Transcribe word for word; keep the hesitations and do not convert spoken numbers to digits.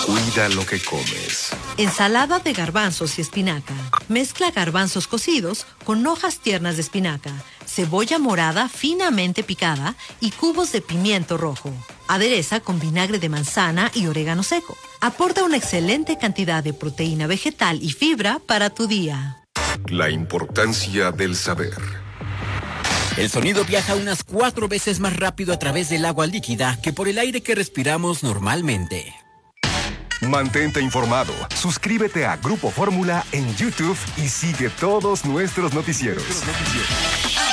Cuida lo que comes. Ensalada de garbanzos y espinaca. Mezcla garbanzos cocidos con hojas tiernas de espinaca, cebolla morada finamente picada y cubos de pimiento rojo. Adereza con vinagre de manzana y orégano seco. Aporta una excelente cantidad de proteína vegetal y fibra para tu día. La importancia del saber. El sonido viaja unas cuatro veces más rápido a través del agua líquida que por el aire que respiramos normalmente. Mantente informado. Suscríbete a Grupo Fórmula en YouTube y sigue todos nuestros noticieros.